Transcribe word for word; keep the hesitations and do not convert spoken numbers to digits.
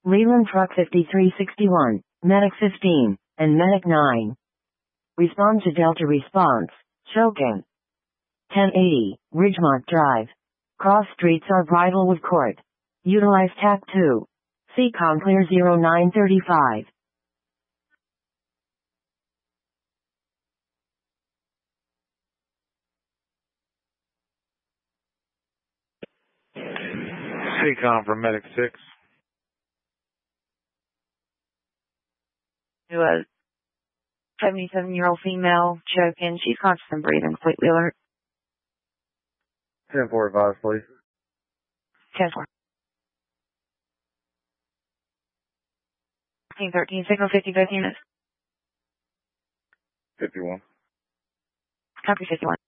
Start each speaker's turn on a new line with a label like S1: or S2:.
S1: Leland Truck fifty-three sixty-one, Medic fifteen, and Medic nine. Respond to Delta response, choking. ten eighty, Ridgemont Drive. Cross streets are Bridlewood Court. Utilize T A C two. C COM clear zero nine thirty-five.
S2: C COM for Medic six.
S3: To a seventy-seven-year-old female choking. She's conscious and breathing, completely alert.
S2: ten four advise, please.
S3: ten four. fifteen thirteen, signal fifty-fifth units.
S2: fifty-one.
S3: Copy fifty-one.